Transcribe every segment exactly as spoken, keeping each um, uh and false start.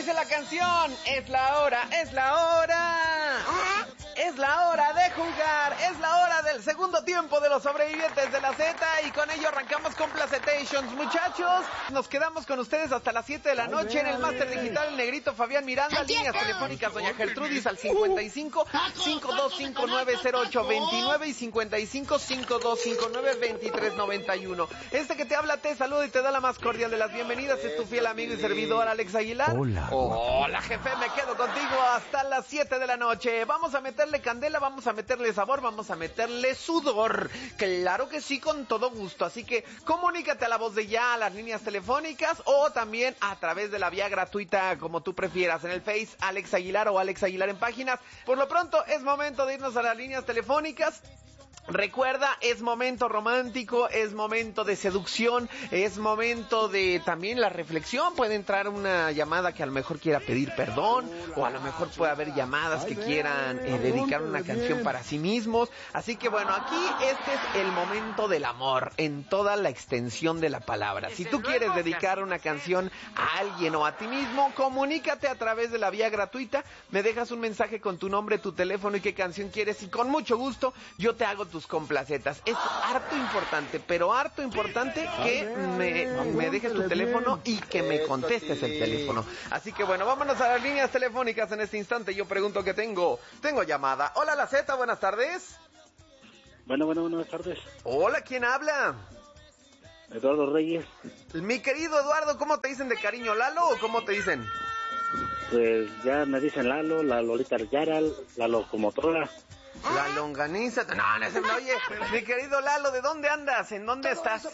dice la canción? Es la hora, es la hora. Es la hora de jugar, es la hora del segundo tiempo de los sobrevivientes de la Z y con ello arrancamos con Placetations. Muchachos, nos quedamos con ustedes hasta las siete de la noche en el Máster Digital, el negrito Fabián Miranda, líneas telefónicas doña Gertrudis al cincuenta y cinco, cinco dos cinco nueve, cero ocho veintinueve y cincuenta y cinco, cinco dos cinco nueve, veintitrés noventa y uno. Este que te habla te saluda y te da la más cordial de las bienvenidas, es tu fiel amigo y servidor Alex Aguilar. Hola. Hola jefe, me quedo contigo hasta las siete de la noche. Vamos a meterle candela, vamos a meterle sabor, vamos a meterle sudor. Claro que sí, con todo gusto. Así que comunícate a la voz de ya, a las líneas telefónicas o también a través de la vía gratuita, como tú prefieras, en el Face Alex Aguilar o Alex Aguilar en páginas. Por lo pronto es momento de irnos a las líneas telefónicas. Recuerda, es momento romántico, es momento de seducción, es momento de también la reflexión. Puede entrar una llamada que a lo mejor quiera pedir perdón, o a lo mejor puede haber llamadas que quieran eh, dedicar una canción para sí mismos. Así que bueno, aquí este es el momento del amor, en toda la extensión de la palabra. Si tú quieres dedicar una canción a alguien o a ti mismo, comunícate a través de la vía gratuita, me dejas un mensaje con tu nombre, tu teléfono y qué canción quieres, y con mucho gusto yo te hago tus complacetas. Es harto importante, pero harto importante que me, me dejes tu teléfono y que me contestes el teléfono. Así que bueno, vámonos a las líneas telefónicas en este instante. Yo pregunto que tengo, tengo llamada. Hola la Z, buenas tardes. Bueno, bueno, buenas tardes. Hola, ¿quién habla? Eduardo Reyes. Mi querido Eduardo, ¿cómo te dicen de cariño, Lalo o cómo te dicen? Pues ya me dicen Lalo, la Lolita Yara, la locomotora. La longaniza. No, no, no, oye, mi querido Lalo, ¿de dónde andas? ¿En dónde estás?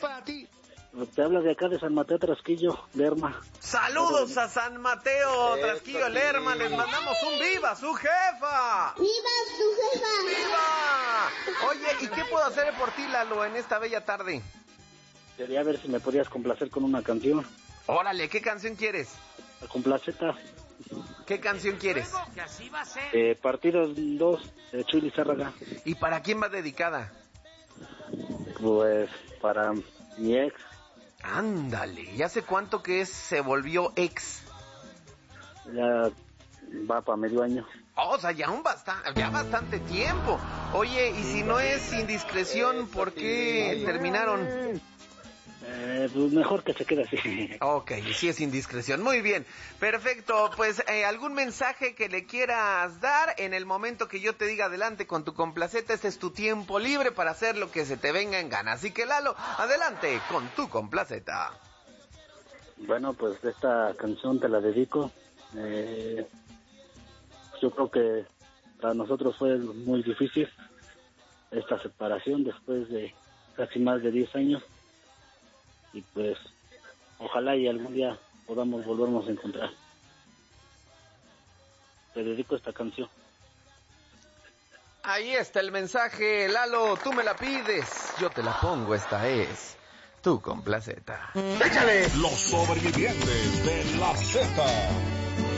Te hablas de acá de San Mateo Trasquillo, Lerma. Saludos a San Mateo Trasquillo, Lerma. Les mandamos un viva su jefa. ¡Viva su jefa! ¡Viva! Oye, ¿y qué puedo hacer por ti, Lalo, en esta bella tarde? Quería ver si me podías complacer con una canción. Órale, ¿qué canción quieres? La complaceta. ¿Qué canción quieres? Eh, partido dos de Chuy Lizárraga. ¿Y para quién va dedicada? Pues para mi ex. Ándale, ¿ya hace cuánto que es, se volvió ex? Ya va para medio año. Oh, o sea, ya un bastante, ya bastante tiempo. Oye, y si no es indiscreción, ¿por qué terminaron? Eh, pues mejor que se quede así. Ok, sí es indiscreción. Muy bien, perfecto. Pues, eh, ¿algún mensaje que le quieras dar en el momento que yo te diga adelante con tu complaceta? Este es tu tiempo libre para hacer lo que se te venga en gana. Así que, Lalo, adelante con tu complaceta. Bueno, pues esta canción te la dedico. Eh, yo creo que para nosotros fue muy difícil esta separación después de casi más de diez años. Y pues, ojalá y algún día podamos volvernos a encontrar. Te dedico esta canción. Ahí está el mensaje, Lalo, tú me la pides, yo te la pongo, esta es tu complaceta. ¡Échale! Los sobrevivientes de la Z.